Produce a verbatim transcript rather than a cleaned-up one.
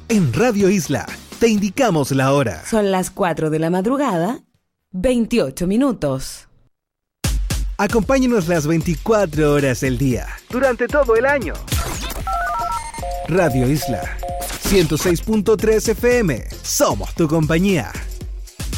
En Radio Isla te indicamos la hora. Son las cuatro de la madrugada, veintiocho minutos. Acompáñanos las veinticuatro horas del día, durante todo el año. Radio Isla, ciento seis punto tres F M. Somos tu compañía.